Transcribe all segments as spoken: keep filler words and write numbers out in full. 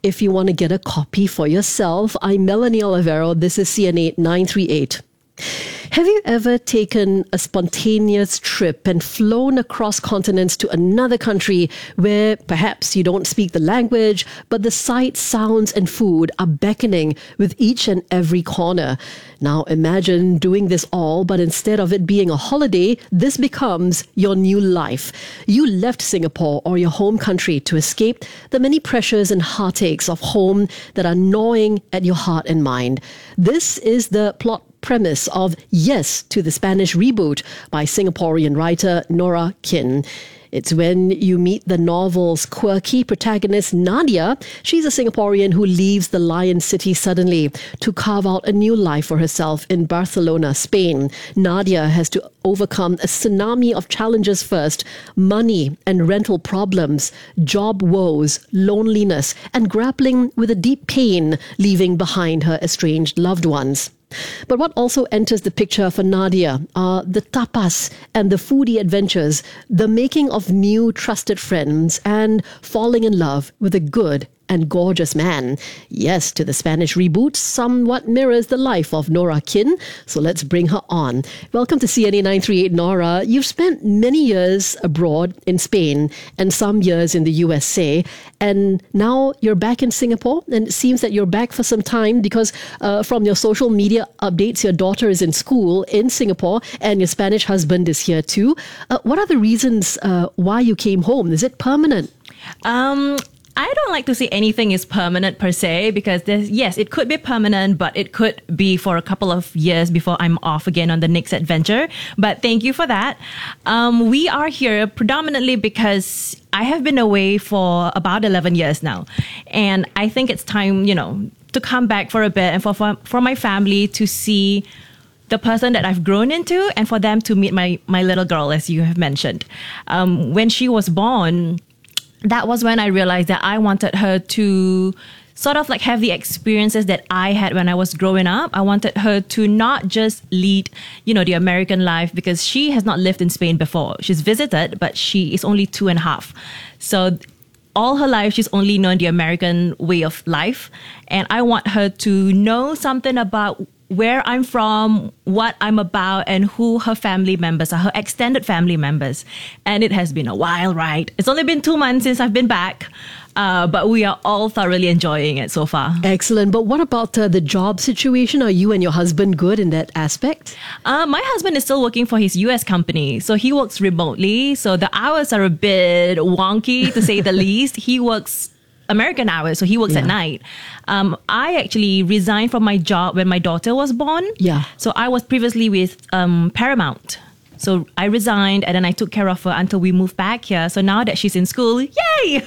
if you want to get a copy for yourself. I'm Melanie Olivero. This is C N A nine three eight. Have you ever taken a spontaneous trip and flown across continents to another country where perhaps you don't speak the language, but the sights, sounds, and food are beckoning with each and every corner? Now imagine doing this all, but instead of it being a holiday, this becomes your new life. You left Singapore or your home country to escape the many pressures and heartaches of home that are gnawing at your heart and mind. This is the plot premise of Yes to the Spanish Reboot by Singaporean writer Nora Kin. It's when you meet the novel's quirky protagonist, Nadia. She's a Singaporean who leaves the Lion City suddenly to carve out a new life for herself in Barcelona, Spain. Nadia has to overcome a tsunami of challenges first: money and rental problems, job woes, loneliness, and grappling with a deep pain leaving behind her estranged loved ones. But what also enters the picture for Nadia are the tapas and the foodie adventures, the making of new trusted friends, and falling in love with a good and gorgeous man. Yes to the Spanish Reboot somewhat mirrors the life of Nora Kin, so let's bring her on. Welcome to C N A nine three eight, Nora. You've spent many years abroad in Spain and some years in the U S A, and now you're back in Singapore, and it seems that you're back for some time because uh, from your social media updates, your daughter is in school in Singapore and your Spanish husband is here too. Uh, what are the reasons uh, why you came home? Is it permanent? Um... I don't like to say anything is permanent per se, because there's, yes, it could be permanent, but it could be for a couple of years before I'm off again on the next adventure. But thank you for that. Um, we are here predominantly because I have been away for about eleven years now. And I think it's time, you know, to come back for a bit and for, for, for my family to see the person that I've grown into, and for them to meet my, my little girl, as you have mentioned. Um, when she was born, that was when I realized that I wanted her to sort of like have the experiences that I had when I was growing up. I wanted her to not just lead, you know, the American life, because she has not lived in Spain before. She's visited, but she is only two and a half. So all her life, she's only known the American way of life. And I want her to know something about where I'm from, what I'm about, and who her family members are, her extended family members. And it has been a wild ride. It's only been two months since I've been back, uh, but we are all thoroughly enjoying it so far. Excellent. But what about uh, the job situation? Are you and your husband good in that aspect? Uh, my husband is still working for his U S company, so he works remotely. So the hours are a bit wonky, to say the least. He works American hours, so he works yeah. at night. Um, I actually resigned from my job when my daughter was born. Yeah. So I was previously with um, Paramount. So I resigned and then I took care of her until we moved back here. So now that she's in school, yay!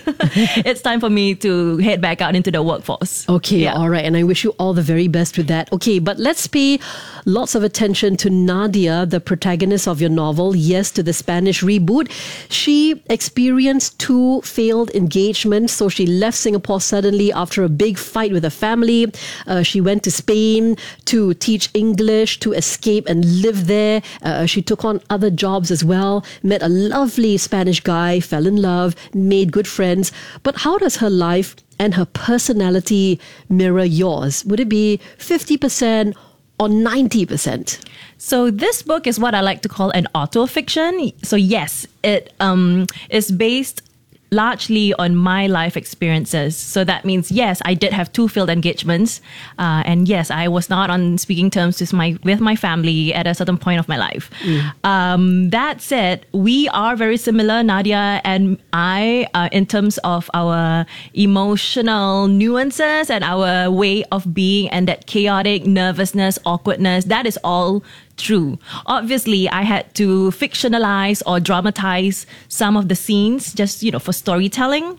It's time for me to head back out into the workforce. Okay, yeah. all right. And I wish you all the very best with that. Okay, but let's pay lots of attention to Nadia, the protagonist of your novel, Yes to the Spanish Reboot. She experienced two failed engagements. So she left Singapore suddenly after a big fight with her family. Uh, she went to Spain to teach English, to escape and live there. Uh, she took on other jobs as well, met a lovely Spanish guy, fell in love, made good friends. But how does her life and her personality mirror yours? Would it be fifty percent or ninety percent? So this book is what I like to call an autofiction. So yes, it um, is based largely on my life experiences. So that means, yes, I did have two failed engagements. Uh, and yes, I was not on speaking terms with my with my family at a certain point of my life. Mm. Um, that said, we are very similar, Nadia and I, uh, in terms of our emotional nuances and our way of being, and that chaotic nervousness, awkwardness, that is all true. Obviously, I had to fictionalize or dramatize some of the scenes just, you know, for storytelling.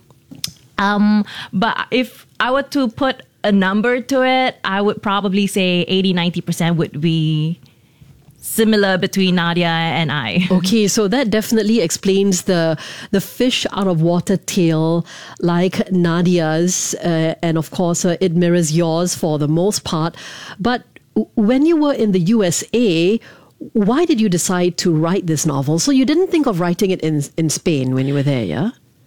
Um, but if I were to put a number to it, I would probably say eighty, ninety percent would be similar between Nadia and I. Okay, so that definitely explains the the fish out of water tale like Nadia's, uh, and of course uh, it mirrors yours for the most part. But when you were in the U S A, why did you decide to write this novel? So you didn't think of writing it in in Spain when you were there, yeah?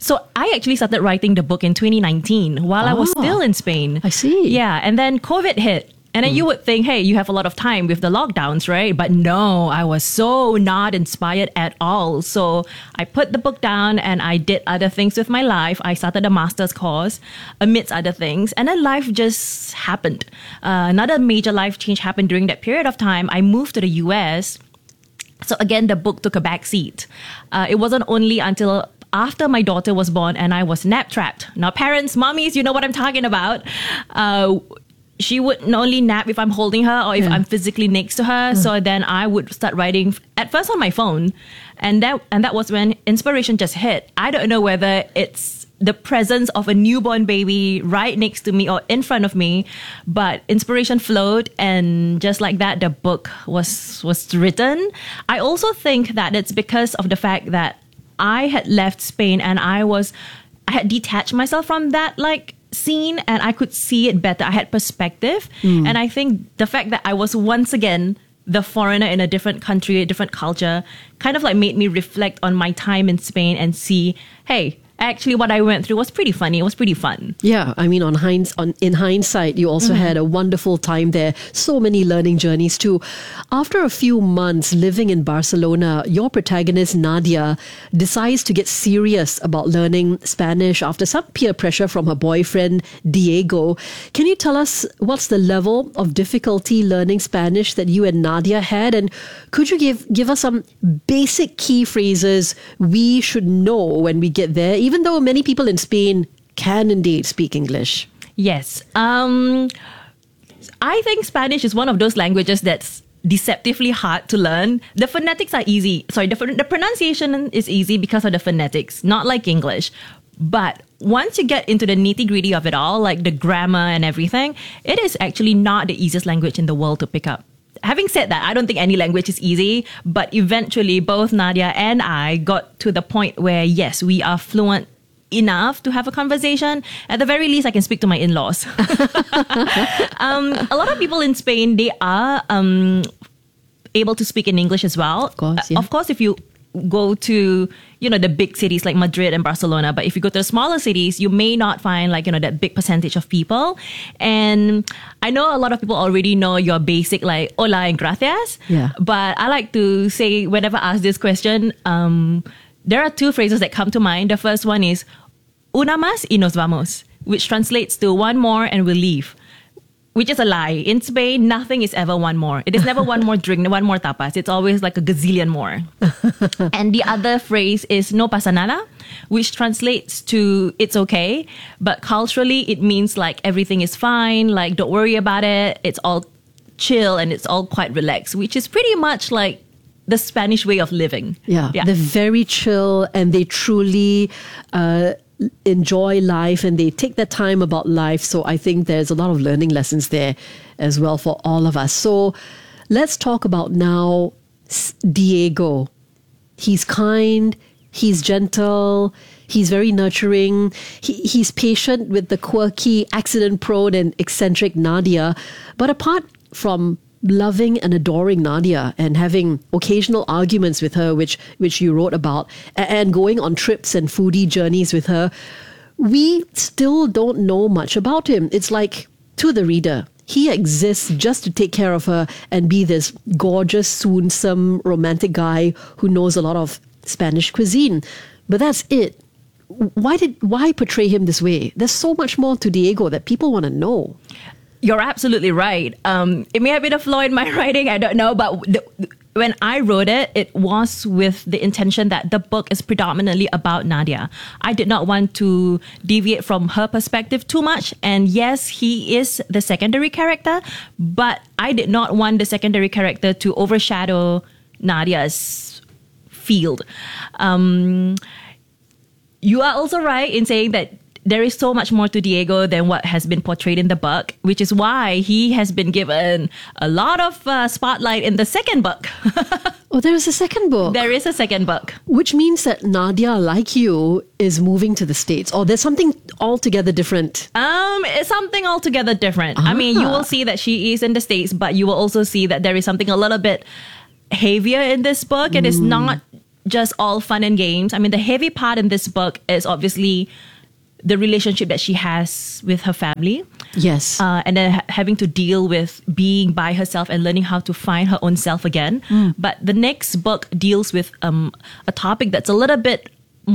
So I actually started writing the book in twenty nineteen while I was Ah, still in Spain. I see. Yeah, and then COVID hit. And then you would think, hey, you have a lot of time with the lockdowns, right? But no, I was so not inspired at all. So I put the book down and I did other things with my life. I started a master's course amidst other things. And then life just happened. Uh, another major life change happened during that period of time. I moved to the U S. So again, the book took a back seat. Uh, it wasn't only until after my daughter was born and I was nap trapped. Now, parents, mommies, you know what I'm talking about. Uh, she would only nap if I'm holding her or if Yeah. I'm physically next to her. Mm. So then I would start writing at first on my phone. And that, and that was when inspiration just hit. I don't know whether it's the presence of a newborn baby right next to me or in front of me, but inspiration flowed, and just like that, the book was was written. I also think that it's because of the fact that I had left Spain and I was I had detached myself from that like scene, and I could see it better. I had perspective, mm. and I think the fact that I was once again the foreigner in a different country, a different culture, kind of like made me reflect on my time in Spain and see, hey, actually what I went through was pretty funny. It was pretty fun. Yeah, I mean, on hinds, on in hindsight, you also mm-hmm. had a wonderful time there. So many learning journeys too. After a few months living in Barcelona, your protagonist Nadia decides to get serious about learning Spanish after some peer pressure from her boyfriend Diego. Can you tell us what's the level of difficulty learning Spanish that you and Nadia had, and could you give give us some basic key phrases we should know when we get there, even though many people in Spain can indeed speak English? Yes. Um, I think Spanish is one of those languages that's deceptively hard to learn. The phonetics are easy. Sorry, the, the pronunciation is easy because of the phonetics, not like English. But once you get into the nitty-gritty of it all, like the grammar and everything, it is actually not the easiest language in the world to pick up. Having said that, I don't think any language is easy, but eventually both Nadia and I got to the point where, yes, we are fluent enough to have a conversation. At the very least, I can speak to my in-laws. um, a lot of people in Spain, they are um, able to speak in English as well. Of course, yeah. Uh, of course, if you go to, you know, the big cities like Madrid and Barcelona, but if you go to the smaller cities, you may not find like, you know, that big percentage of people. And I know a lot of people already know your basic like hola and gracias. Yeah. But I like to say, whenever asked this question, um, there are two phrases that come to mind. The first one is una más y nos vamos, which translates to one more and we'll leave. Which is a lie. In Spain, nothing is ever one more. It is never one more drink, one more tapas. It's always like a gazillion more. And the other phrase is no pasa nada, which translates to it's okay. But culturally, it means like everything is fine, like don't worry about it. It's all chill and it's all quite relaxed, which is pretty much like the Spanish way of living. Yeah, yeah. They're very chill and they truly uh, enjoy life and they take their time about life. So I think there's a lot of learning lessons there as well for all of us. So let's talk about now Diego. He's kind, he's gentle, he's very nurturing, he, he's patient with the quirky, accident-prone and eccentric Nadia. But apart from loving and adoring Nadia and having occasional arguments with her, which which you wrote about, and going on trips and foodie journeys with her, we still don't know much about him. It's like, to the reader, he exists just to take care of her and be this gorgeous, swoonsome, romantic guy who knows a lot of Spanish cuisine. But that's it. Why did why portray him this way? There's so much more to Diego that people want to know. You're absolutely right. Um, it may have been a flaw in my writing, I don't know, but the, when I wrote it, it was with the intention that the book is predominantly about Nadia. I did not want to deviate from her perspective too much. And yes, he is the secondary character, but I did not want the secondary character to overshadow Nadia's field. Um, you are also right in saying that there is so much more to Diego than what has been portrayed in the book, which is why he has been given a lot of uh, spotlight in the second book. Oh, there is a second book. There is a second book. Which means that Nadia, like you, is moving to the States. Or there's something altogether different. Um, it's something altogether different. Ah. I mean, you will see that she is in the States, but you will also see that there is something a little bit heavier in this book. Mm. It is not just all fun and games. I mean, the heavy part in this book is obviously the relationship that she has with her family. Yes. Uh, and then ha- having to deal with being by herself and learning how to find her own self again. Mm. But the next book deals with um, a topic that's a little bit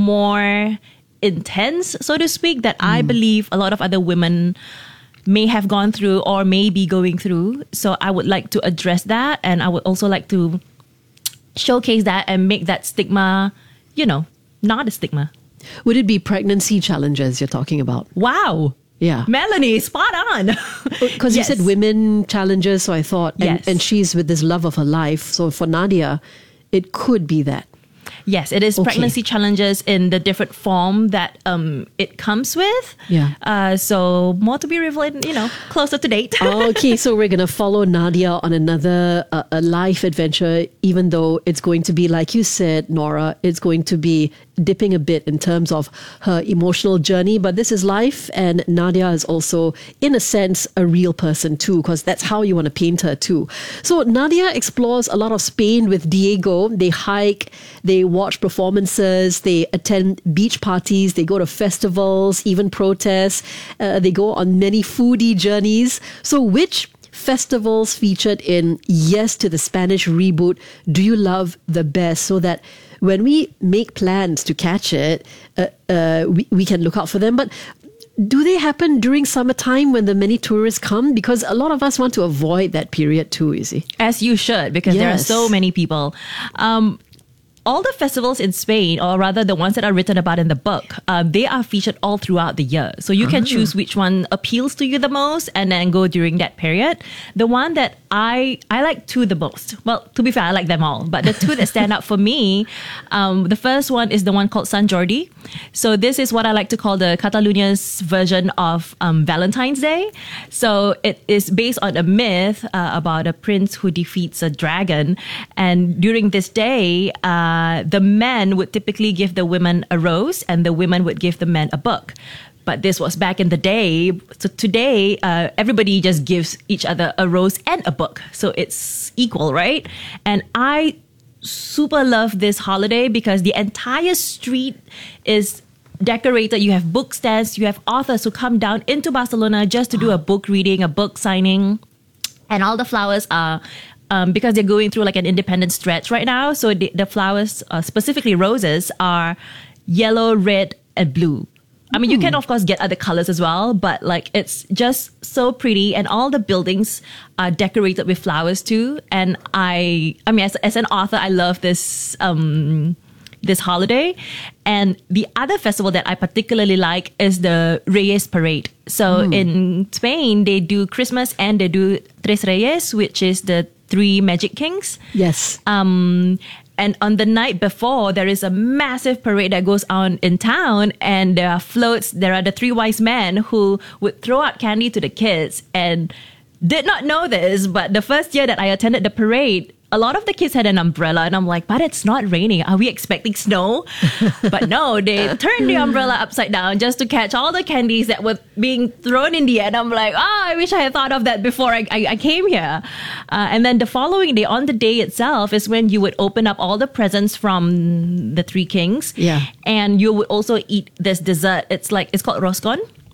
more intense, so to speak, that mm. I believe a lot of other women may have gone through or may be going through. So I would like to address that. And I would also like to showcase that and make that stigma, you know, not a stigma. Would it be pregnancy challenges you're talking about? Wow. Yeah. Melanie, spot on. Because yes. you said women challenges, so I thought, and, yes. and she's with this love of her life. So for Nadia, it could be that. Yes, it is okay. Pregnancy challenges in the different form that um, it comes with. Yeah. Uh, so more to be revealed, you know, closer to date. Okay, so we're going to follow Nadia on another uh, a life adventure, even though it's going to be, like you said, Nora, it's going to be dipping a bit in terms of her emotional journey. But this is life, and Nadia is also, in a sense, a real person too, because that's how you want to paint her too. So Nadia explores a lot of Spain with Diego. They hike, they watch performances, they attend beach parties, they go to festivals, even protests. Uh, they go on many foodie journeys. So which festivals featured in Yes to the Spanish reboot do you love the best, so that when we make plans to catch it, uh, uh, we, we can look out for them? But do they happen during summertime when the many tourists come? Because a lot of us want to avoid that period too, you see. As you should, because yes. there are so many people. Um, all the festivals in Spain, or rather the ones that are written about in the book, um, they are featured all throughout the year. So you can ah. choose which one appeals to you the most and then go during that period. The one that I I like two the most. Well, to be fair, I like them all. But the two that stand out for me, um, the first one is the one called Sant Jordi. So this is what I like to call the Catalonia's version of um, Valentine's Day. So it is based on a myth uh, about a prince who defeats a dragon. And during this day, uh, the men would typically give the women a rose and the women would give the men a book. But this was back in the day. So today, uh, everybody just gives each other a rose and a book. So it's equal, right? And I super love this holiday because the entire street is decorated. You have book stands, you have authors who come down into Barcelona just to do a book reading, a book signing. And all the flowers are... Um, because they're going through like an independent stretch right now. So the, the flowers, uh, specifically roses, are yellow, red, and blue. I mean, you can, of course, get other colors as well, but like it's just so pretty. And all the buildings are decorated with flowers too. And I, I mean, as, as an author, I love this, um, this holiday. And the other festival that I particularly like is the Reyes Parade. So mm. in Spain, they do Christmas and they do Tres Reyes, which is the three magic kings. Yes. Um, and on the night before, there is a massive parade that goes on in town, and there are floats. There are the three wise men who would throw out candy to the kids. And did not know this, but the first year that I attended the parade, a lot of the kids had an umbrella, and I'm like, but it's not raining. Are we expecting snow? But no, they turned the umbrella upside down just to catch all the candies that were being thrown in the air. And I'm like, oh, I wish I had thought of that before I, I, I came here. Uh, and then the following day, on the day itself, is when you would open up all the presents from the three kings. Yeah. And you would also eat this dessert. It's like, it's called roscon.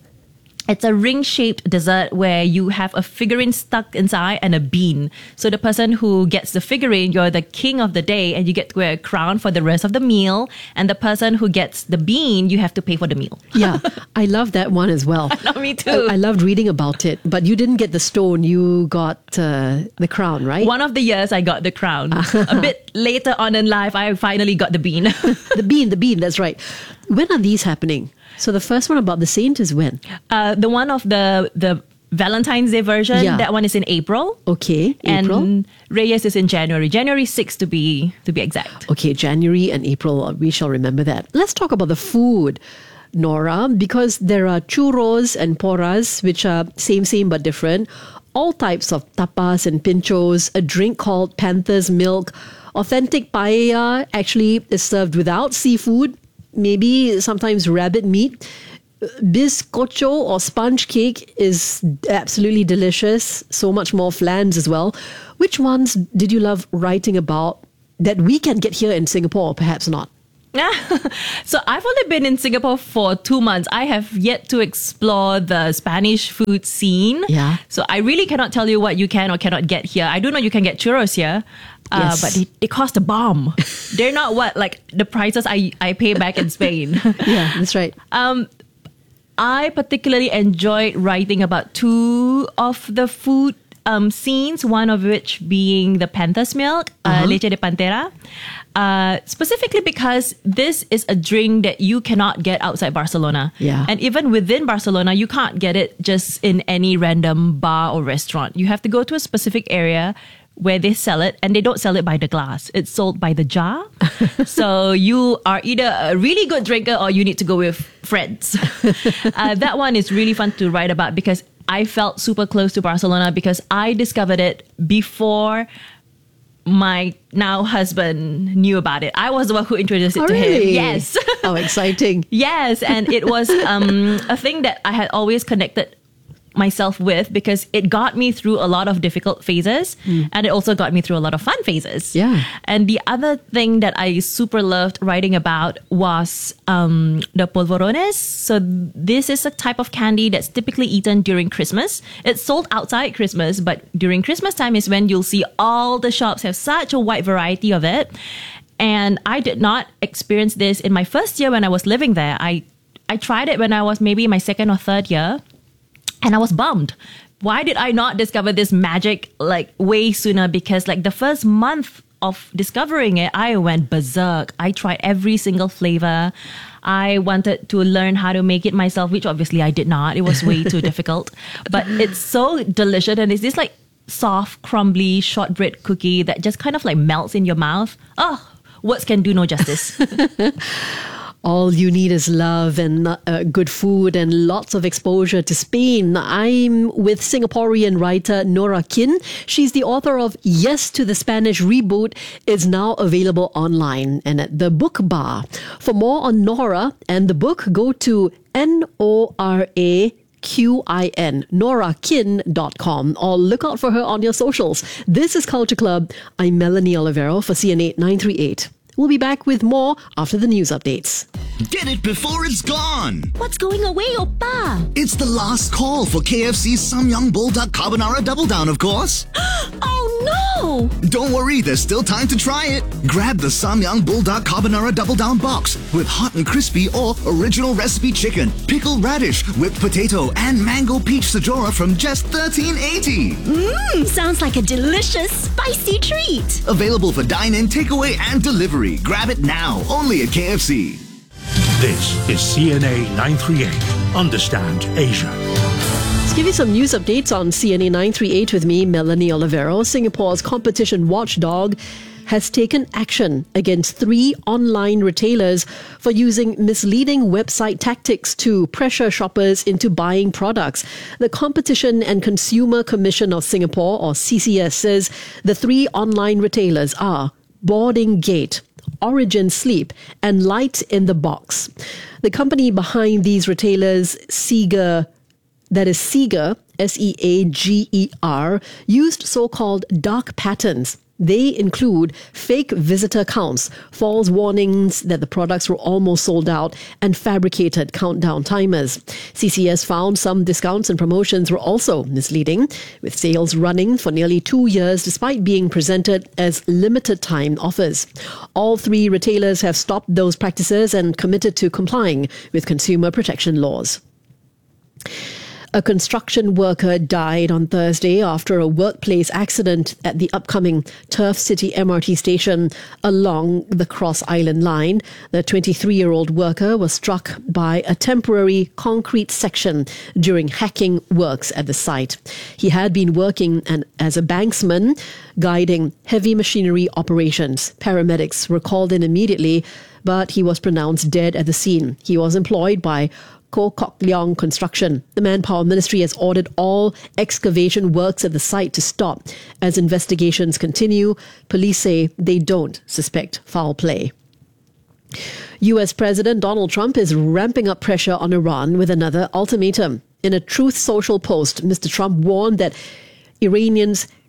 It's a ring-shaped dessert where you have a figurine stuck inside and a bean. So the person who gets the figurine, you're the king of the day, and you get to wear a crown for the rest of the meal. And the person who gets the bean, you have to pay for the meal. Yeah, I love that one as well. No, me too. I, I loved reading about it. But you didn't get the stone, you got uh, the crown, right? One of the years I got the crown. A bit later on in life, I finally got the bean. The bean, the bean, that's right. When are these happening? So the first one about the saint is when? Uh, the one of the the Valentine's Day version, yeah. that one is in April. Okay, April. And Reyes is in January. January sixth to be to be exact. Okay, January and April, we shall remember that. Let's talk about the food, Nora, because there are churros and porras, which are same, same but different. All types of tapas and pinchos, a drink called Panther's Milk. Authentic paella actually is served without seafood. Maybe sometimes rabbit meat. Bizcocho or sponge cake is absolutely delicious. So much more flans as well. Which ones did you love writing about that we can get here in Singapore, perhaps not? So I've only been in Singapore for two months. I have yet to explore the Spanish food scene. Yeah. So I really cannot tell you what you can or cannot get here. I do know you can get churros here, uh, Yes. but they, they cost a bomb. They're not what like the prices I, I pay back in Spain. Yeah, that's right. Um, I particularly enjoyed writing about two of the food um, scenes, one of which being the Panther's Milk, uh, Uh-huh. Leche de Pantera. Uh, specifically because this is a drink that you cannot get outside Barcelona. Yeah. And even within Barcelona, you can't get it just in any random bar or restaurant. You have to go to a specific area where they sell it, and they don't sell it by the glass. It's sold by the jar. So you are either a really good drinker or you need to go with friends. uh, that one is really fun to write about because I felt super close to Barcelona because I discovered it before my now husband knew about it. I was the one who introduced it Oh, to really? him. Yes. How exciting. Yes, and it was um, a thing that I had always connected myself with because it got me through a lot of difficult phases and it also got me through a lot of fun phases. Yeah. And the other thing that I super loved writing about was um, the polvorones. So this is a type of candy that's typically eaten during Christmas. It's sold outside Christmas, but during Christmas time is when you'll see all the shops have such a wide variety of it. And I did not experience this in my first year when I was living there. I I tried it when I was maybe in my second or third year. And I was bummed. Why did I not discover this magic like way sooner? Because like the first month of discovering it, I went berserk. I tried every single flavor. I wanted to learn how to make it myself, which obviously I did not. It was way too difficult. But it's so delicious. And it's this like soft, crumbly shortbread cookie that just kind of like melts in your mouth. Oh, words can do no justice. All you need is love and uh, good food and lots of exposure to Spain. I'm with Singaporean writer Nora Kin. She's the author of Yes to the Spanish Reboot. It's now available online and at the Book Bar. For more on Nora and the book, go to N O R A Q I N, nora kin dot com, or look out for her on your socials. This is Culture Club. I'm Melanie Olivero for C N eight nine three eight. We'll be back with more after the news updates. Get it before it's gone. What's going away, Oppa? It's the last call for K F C's Samyang Bulldog Carbonara Double Down, of course. Oh no! Don't worry, there's still time to try it. Grab the Samyang Bulldog Carbonara Double Down box with hot and crispy or original recipe chicken, pickled radish, whipped potato, and mango peach sajora from just thirteen eighty. Mmm, sounds like a delicious, spicy treat. Available for dine-in, takeaway, and delivery. Grab it now, only at K F C. This is C N A nine thirty-eight. Understand Asia. Let's give you some news updates on C N A nine thirty-eight with me, Melanie Olivero. Singapore's competition watchdog has taken action against three online retailers for using misleading website tactics to pressure shoppers into buying products. The Competition and Consumer Commission of Singapore, or C C S, says the three online retailers are Boarding Gate, Origin Sleep, and Light in the Box. The company behind these retailers, Seager, that is Seager, S E A G E R, used so-called dark patterns. They include fake visitor counts, false warnings that the products were almost sold out, and fabricated countdown timers. C C S found some discounts and promotions were also misleading, with sales running for nearly two years despite being presented as limited time offers. All three retailers have stopped those practices and committed to complying with consumer protection laws. A construction worker died on Thursday after a workplace accident at the upcoming Turf City M R T station along the Cross Island line. The twenty-three-year-old worker was struck by a temporary concrete section during hacking works at the site. He had been working an, as a banksman, guiding heavy machinery operations. Paramedics were called in immediately, but he was pronounced dead at the scene. He was employed by Koh Kok Leong Construction. The Manpower Ministry has ordered all excavation works at the site to stop. As investigations continue, police say they don't suspect foul play. U S President Donald Trump is ramping up pressure on Iran with another ultimatum. In a Truth Social post, Mister Trump warned that Iranians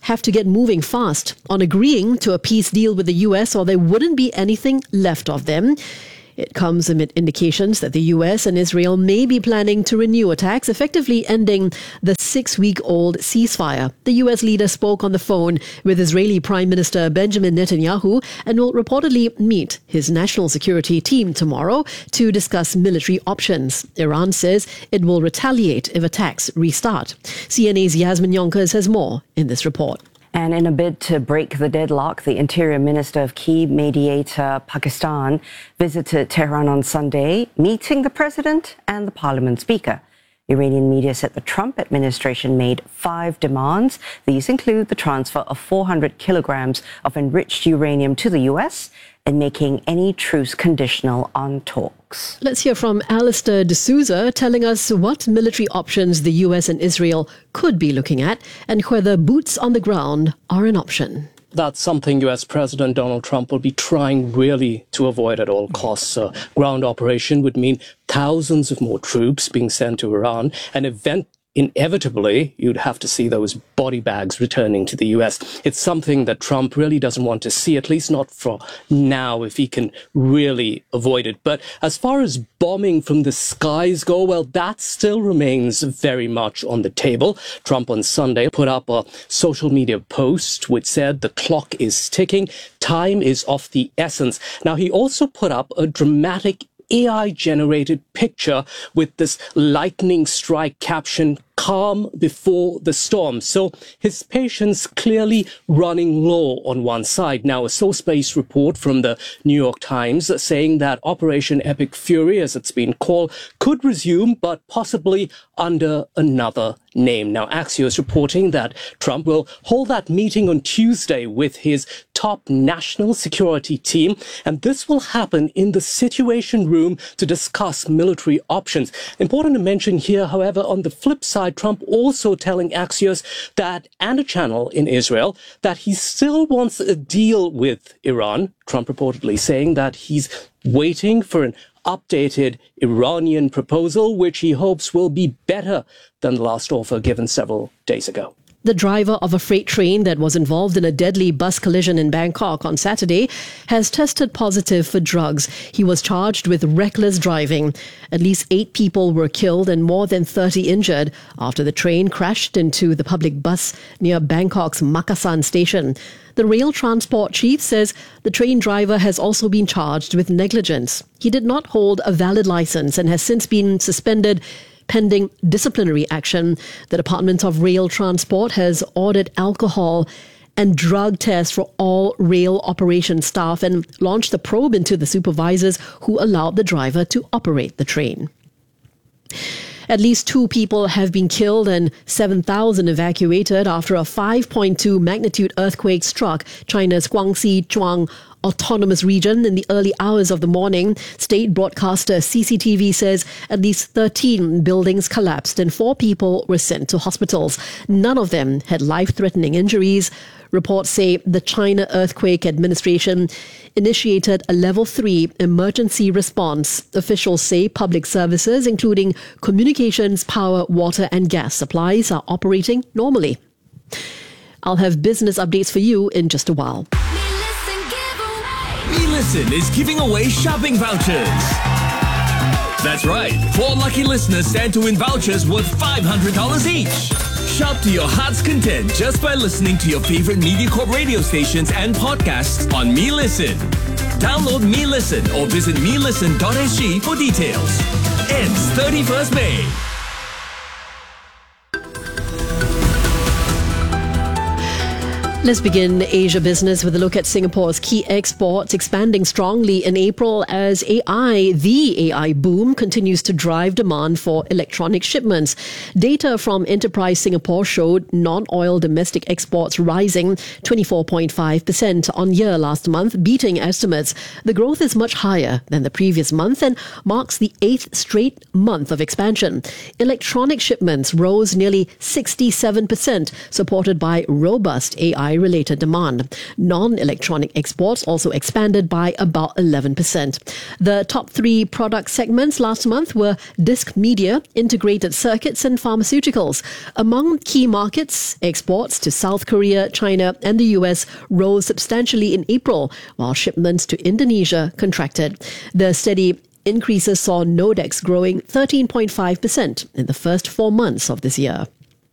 have to get moving fast on agreeing to a peace deal with the U S or there wouldn't be anything left of them. It comes amid indications that the U S and Israel may be planning to renew attacks, effectively ending the six-week-old ceasefire. The U S leader spoke on the phone with Israeli Prime Minister Benjamin Netanyahu and will reportedly meet his national security team tomorrow to discuss military options. Iran says it will retaliate if attacks restart. C N A's Yasmin Yonkers has more in this report. And in a bid to break the deadlock, the Interior Minister of key mediator Pakistan visited Tehran on Sunday, meeting the President and the Parliament Speaker. Iranian media said the Trump administration made five demands. These include the transfer of four hundred kilograms of enriched uranium to the U S and making any truce conditional on talks. Let's hear from Alistair D'Souza telling us what military options the U S and Israel could be looking at and whether boots on the ground are an option. That's something U S President Donald Trump will be trying really to avoid at all costs. A ground operation would mean thousands of more troops being sent to Iran, an event inevitably, you'd have to see those body bags returning to the U S. It's something that Trump really doesn't want to see, at least not for now, if he can really avoid it. But as far as bombing from the skies go, well, that still remains very much on the table. Trump on Sunday put up a social media post which said the clock is ticking, time is of the essence. Now, he also put up a dramatic A I-generated picture with this lightning strike caption, calm before the storm. So his patience clearly running low on one side. Now, a source-based report from the New York Times saying that Operation Epic Fury, as it's been called, could resume, but possibly under another name. Now, Axios reporting that Trump will hold that meeting on Tuesday with his top national security team, and this will happen in the Situation Room to discuss military options. Important to mention here, however, on the flip side, Trump also telling Axios that, and a channel in Israel, that he still wants a deal with Iran. Trump reportedly saying that he's waiting for an updated Iranian proposal, which he hopes will be better than the last offer given several days ago. The driver of a freight train that was involved in a deadly bus collision in Bangkok on Saturday has tested positive for drugs. He was charged with reckless driving. At least eight people were killed and more than thirty injured after the train crashed into the public bus near Bangkok's Makassan station. The rail transport chief says the train driver has also been charged with negligence. He did not hold a valid license and has since been suspended pending disciplinary action. The Department of Rail Transport has ordered alcohol and drug tests for all rail operation staff and launched a probe into the supervisors who allowed the driver to operate the train. At least two people have been killed and seven thousand evacuated after a five point two magnitude earthquake struck China's Guangxi Zhuang Autonomous Region in the early hours of the morning. State broadcaster C C T V says at least thirteen buildings collapsed and four people were sent to hospitals. None of them had life-threatening injuries. Reports say the China Earthquake Administration initiated a level three emergency response. Officials say public services, including communications, power, water and gas supplies, are operating normally. I'll have business updates for you in just a while. Me Listen is giving away shopping vouchers. That's right. Four lucky listeners stand to win vouchers worth five hundred dollars each. Shop to your heart's content just by listening to your favorite MediaCorp radio stations and podcasts on Me Listen. Download Me Listen or visit me listen dot s g for details. Ends thirty-first May. Let's begin Asia Business with a look at Singapore's key exports expanding strongly in April as A I, the A I boom, continues to drive demand for electronic shipments. Data from Enterprise Singapore showed non-oil domestic exports rising twenty-four point five percent on year last month, beating estimates. The growth is much higher than the previous month and marks the eighth straight month of expansion. Electronic shipments rose nearly sixty-seven percent, supported by robust A I related demand. Non-electronic exports also expanded by about eleven percent. The top three product segments last month were disc media, integrated circuits and pharmaceuticals. Among key markets, exports to South Korea, China and the U S rose substantially in April, while shipments to Indonesia contracted. The steady increases saw Nodex growing thirteen point five percent in the first four months of this year.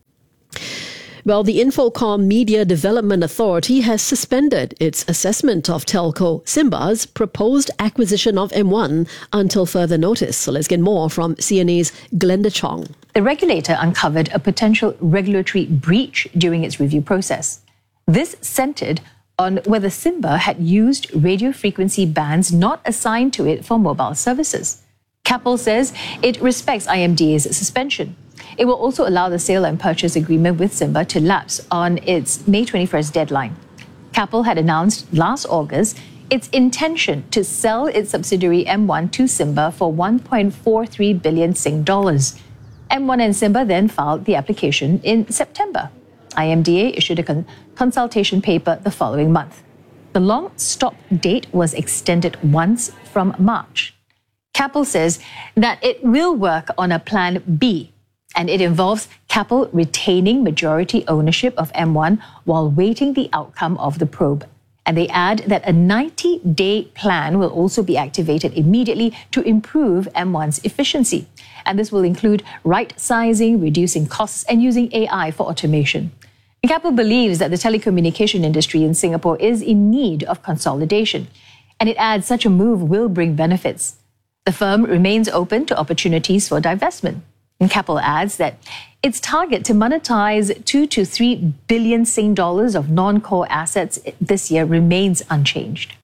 Well, the Infocom Media Development Authority has suspended its assessment of telco Simba's proposed acquisition of M one until further notice. So let's get more from C N A's Glenda Chong. The regulator uncovered a potential regulatory breach during its review process. This centered on whether Simba had used radio frequency bands not assigned to it for mobile services. Capel says it respects I M D A's suspension. It will also allow the sale and purchase agreement with Simba to lapse on its May twenty-first deadline. Capel had announced last August its intention to sell its subsidiary M one to Simba for one point four three billion Sing dollars. M one and Simba then filed the application in September. I M D A issued a con- consultation paper the following month. The long stop date was extended once from March. Capel says that it will work on a plan B, and it involves Capel retaining majority ownership of M one while waiting the outcome of the probe. And they add that a ninety-day plan will also be activated immediately to improve M one's efficiency. And this will include right-sizing, reducing costs, and using A I for automation. Capel believes that the telecommunication industry in Singapore is in need of consolidation, and it adds such a move will bring benefits. The firm remains open to opportunities for divestment. And Capel adds that its target to monetize two to three billion Sing dollars of non-core assets this year remains unchanged.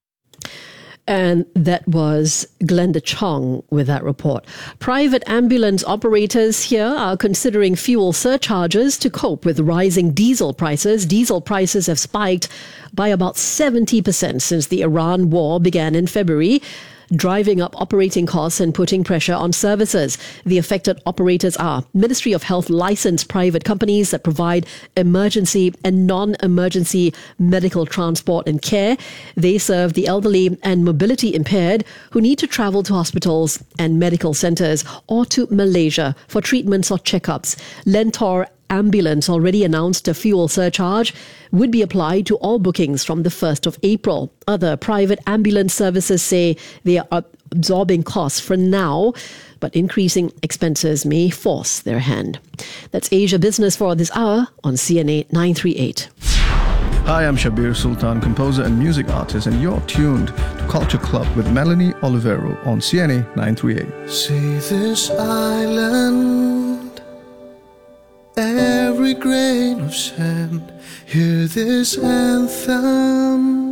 And that was Glenda Chong with that report. Private ambulance operators here are considering fuel surcharges to cope with rising diesel prices. Diesel prices have spiked by about seventy percent since the Iran war began in February, driving up operating costs and putting pressure on services. The affected operators are Ministry of Health licensed private companies that provide emergency and non-emergency medical transport and care. They serve the elderly and mobility impaired who need to travel to hospitals and medical centres or to Malaysia for treatments or checkups. Lentor Ambulance already announced a fuel surcharge would be applied to all bookings from the first of April. Other private ambulance services say they are absorbing costs for now, but increasing expenses may force their hand. That's Asia Business for this hour on C N A nine thirty-eight. Hi, I'm Shabir Sultan, composer and music artist, and you're tuned to Culture Club with Melanie Olivero on C N A nine thirty-eight. See this island, every grain of sand, hear this anthem.